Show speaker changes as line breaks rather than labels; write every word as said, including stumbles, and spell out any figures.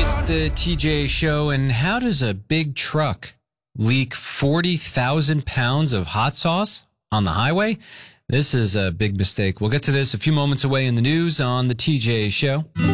It's the T J Show, and how does a big truck leak forty thousand pounds of hot sauce on the highway? This is a big mistake. We'll get to this a few moments away in the news on the T J Show.